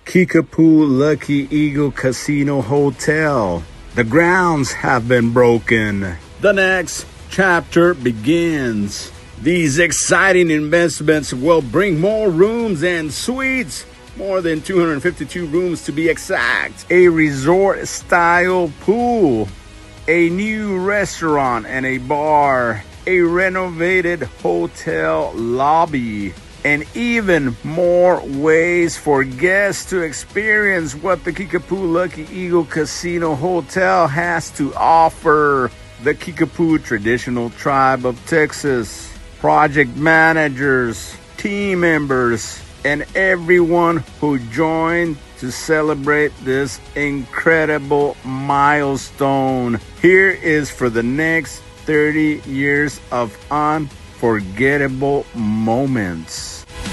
Kickapoo Lucky Eagle Casino Hotel. The grounds have been broken. The next chapter begins. These exciting investments will bring more rooms and suites. More than 252 rooms to be exact. A resort-style pool. A new restaurant and a bar. A renovated hotel lobby. And even more ways for guests to experience what the Kickapoo Lucky Eagle Casino Hotel has to offer. The Kickapoo Traditional Tribe of Texas, project managers, team members, and everyone who joined to celebrate this incredible milestone. Here is for the next 30 years of unforgettable moments.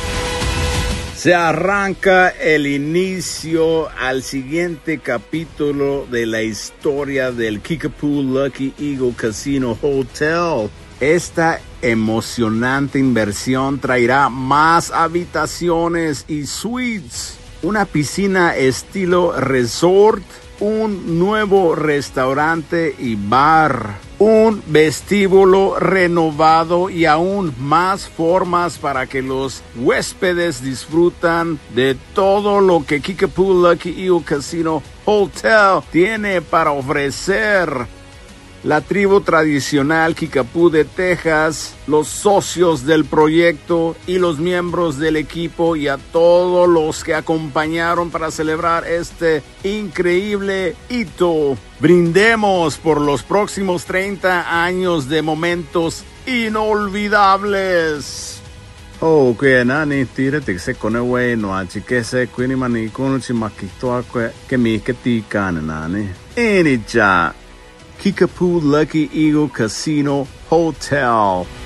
Se arranca el inicio al siguiente capítulo de la historia del Kickapoo Lucky Eagle Casino Hotel. Esta emocionante inversión traerá más habitaciones y suites, una piscina estilo resort, un nuevo restaurante y bar, un vestíbulo renovado y aún más formas para que los huéspedes disfrutan de todo lo que Kickapoo Lucky Eagle Casino Hotel tiene para ofrecer. La tribu tradicional Kickapoo de Texas, los socios del proyecto y los miembros del equipo y a todos los que acompañaron para celebrar este increíble hito. Brindemos por los próximos 30 años de momentos inolvidables. Oh, que nani tire te se kone we no achi que se kwini mani kono chi makito que mi que ti kan nani. Enicha Kickapoo Lucky Eagle Casino Hotel.